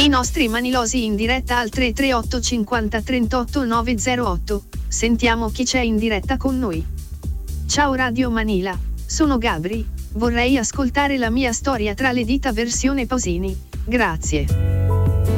I nostri manilosi in diretta al 338 50 38 908. Sentiamo chi c'è in diretta con noi. Ciao Radio Manila, sono Gabri, vorrei ascoltare la mia storia tra le dita versione Pausini, grazie.